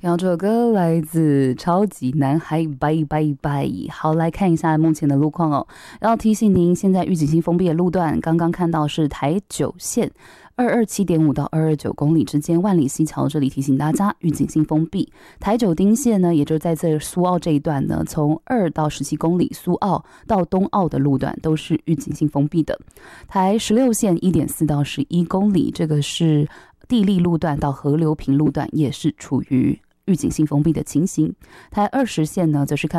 听到这首歌来自超级男孩拜拜拜。好，来看一下目前的路况哦。要提醒您，现在预警性封闭的路段，刚刚看到是台九线227.5到229公里之间，万里西桥这里提醒大家预警性封闭。台九丁线呢，也就是在这苏澳这一段呢，从2到17公里，苏澳到东澳的路段都是预警性封闭的。台16线1.4到11公里，这个是地利路段到河流坪路段，也是处于预警性封闭的情形。台20线呢，则是看